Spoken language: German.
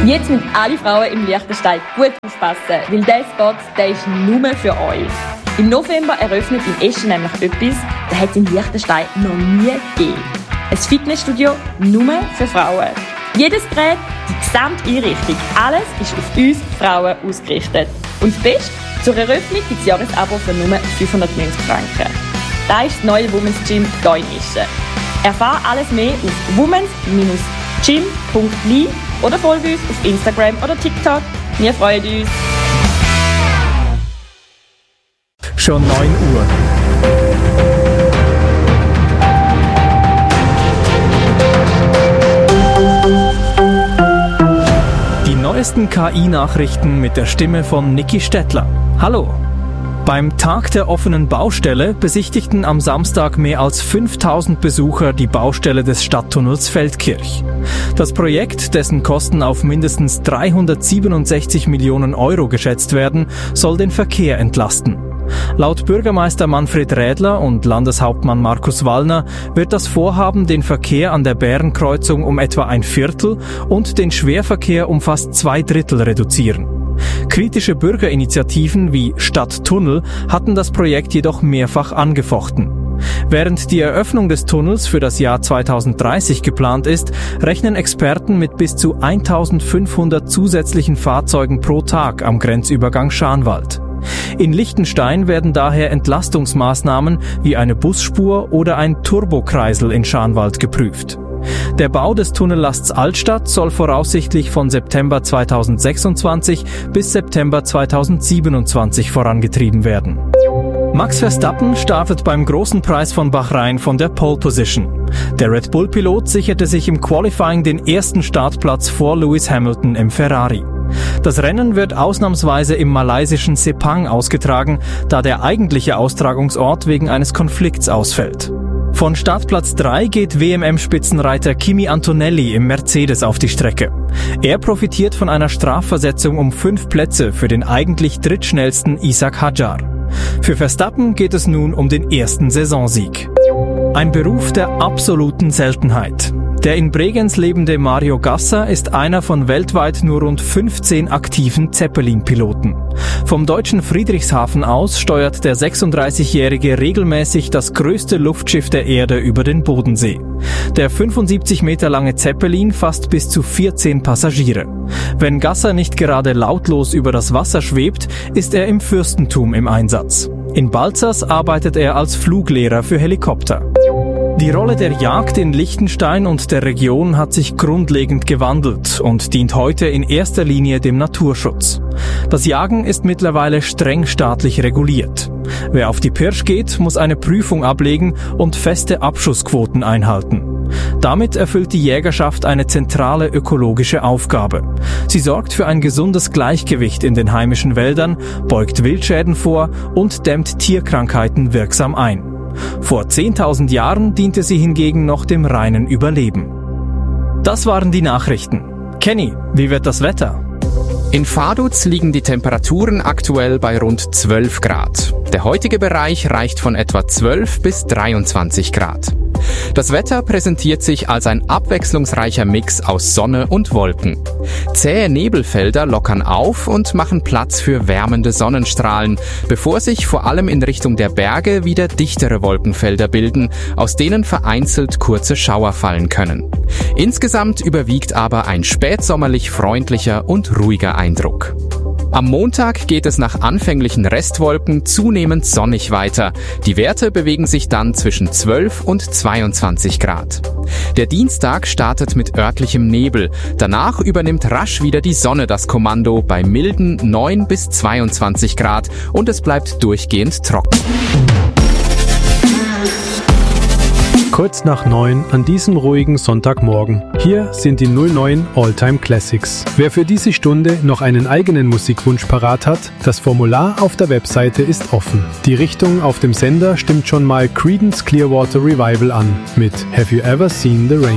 Jetzt müssen alle Frauen im Liechtenstein gut aufpassen, weil dieser Spot, der ist nur für euch. Im November eröffnet in Eschen nämlich etwas, das hat es in Liechtenstein noch nie gegeben. Ein Fitnessstudio nur für Frauen. Jedes Gerät, die gesamte Einrichtung, alles ist auf uns Frauen ausgerichtet. Und das Beste, zur Eröffnung gibt es Jahresabo für nur 590 Franken. Das ist das neue Women's Gym hier in Eschen. Erfahre alles mehr auf womens-gym.li oder folge uns auf Instagram oder TikTok. Wir freuen uns. Schon 9 Uhr. Die neuesten KI-Nachrichten mit der Stimme von Niki Stettler. Hallo! Beim Tag der offenen Baustelle besichtigten am Samstag mehr als 5000 Besucher die Baustelle des Stadttunnels Feldkirch. Das Projekt, dessen Kosten auf mindestens 367 Millionen Euro geschätzt werden, soll den Verkehr entlasten. Laut Bürgermeister Manfred Rädler und Landeshauptmann Markus Wallner wird das Vorhaben den Verkehr an der Bärenkreuzung um etwa 1/4 und den Schwerverkehr um fast 2/3 reduzieren. Kritische Bürgerinitiativen wie Stadttunnel hatten das Projekt jedoch mehrfach angefochten. Während die Eröffnung des Tunnels für das Jahr 2030 geplant ist, rechnen Experten mit bis zu 1500 zusätzlichen Fahrzeugen pro Tag am Grenzübergang Scharnwald. In Liechtenstein werden daher Entlastungsmaßnahmen wie eine Busspur oder ein Turbokreisel in Scharnwald geprüft. Der Bau des Tunnellasts Altstadt soll voraussichtlich von September 2026 bis September 2027 vorangetrieben werden. Max Verstappen startet beim Großen Preis von Bahrain von der Pole Position. Der Red Bull-Pilot sicherte sich im Qualifying den ersten Startplatz vor Lewis Hamilton im Ferrari. Das Rennen wird ausnahmsweise im malaysischen Sepang ausgetragen, da der eigentliche Austragungsort wegen eines Konflikts ausfällt. Von Startplatz 3 geht WMM-Spitzenreiter Kimi Antonelli im Mercedes auf die Strecke. Er profitiert von einer Strafversetzung um 5 Plätze für den eigentlich drittschnellsten Ishak Hadjar. Für Verstappen geht es nun um den ersten Saisonsieg. Ein Beruf der absoluten Seltenheit. Der in Bregenz lebende Mario Gasser ist einer von weltweit nur rund 15 aktiven Zeppelin-Piloten. Vom deutschen Friedrichshafen aus steuert der 36-Jährige regelmäßig das größte Luftschiff der Erde über den Bodensee. Der 75 Meter lange Zeppelin fasst bis zu 14 Passagiere. Wenn Gasser nicht gerade lautlos über das Wasser schwebt, ist er im Fürstentum im Einsatz. In Balzers arbeitet er als Fluglehrer für Helikopter. Die Rolle der Jagd in Liechtenstein und der Region hat sich grundlegend gewandelt und dient heute in erster Linie dem Naturschutz. Das Jagen ist mittlerweile streng staatlich reguliert. Wer auf die Pirsch geht, muss eine Prüfung ablegen und feste Abschussquoten einhalten. Damit erfüllt die Jägerschaft eine zentrale ökologische Aufgabe. Sie sorgt für ein gesundes Gleichgewicht in den heimischen Wäldern, beugt Wildschäden vor und dämmt Tierkrankheiten wirksam ein. Vor 10.000 Jahren diente sie hingegen noch dem reinen Überleben. Das waren die Nachrichten. Kenny, wie wird das Wetter? In Vaduz liegen die Temperaturen aktuell bei rund 12 Grad. Der heutige Bereich reicht von etwa 12 bis 23 Grad. Das Wetter präsentiert sich als ein abwechslungsreicher Mix aus Sonne und Wolken. Zähe Nebelfelder lockern auf und machen Platz für wärmende Sonnenstrahlen, bevor sich vor allem in Richtung der Berge wieder dichtere Wolkenfelder bilden, aus denen vereinzelt kurze Schauer fallen können. Insgesamt überwiegt aber ein spätsommerlich freundlicher und ruhiger Eindruck. Am Montag geht es nach anfänglichen Restwolken zunehmend sonnig weiter. Die Werte bewegen sich dann zwischen 12 und 22 Grad. Der Dienstag startet mit örtlichem Nebel. Danach übernimmt rasch wieder die Sonne das Kommando bei milden 9 bis 22 Grad und es bleibt durchgehend trocken. Kurz nach 9 an diesem ruhigen Sonntagmorgen. Hier sind die 09 All-Time Classics. Wer für diese Stunde noch einen eigenen Musikwunsch parat hat, das Formular auf der Webseite ist offen. Die Richtung auf dem Sender stimmt schon mal Creedence Clearwater Revival an mit Have You Ever Seen the Rain?